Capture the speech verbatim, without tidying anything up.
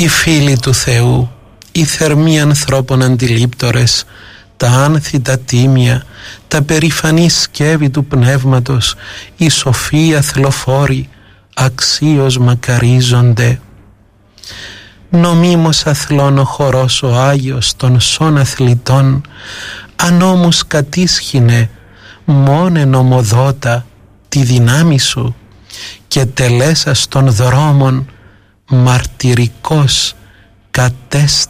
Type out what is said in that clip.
Οι φίλοι του Θεού, οι θερμοί ανθρώπων αντιλήπτορες, τα άνθητα τίμια, τα περηφανή σκεύη του πνεύματος, οι σοφοί αθλοφόροι, αξίως μακαρίζονται. Νομίμως αθλών ο χορός ο Άγιος των σών αθλητών, αν όμως κατήσχυνε μόνε νομοδότα τη δυνάμει σου και τελέσας των δρόμων μαρτυρικός κατέστα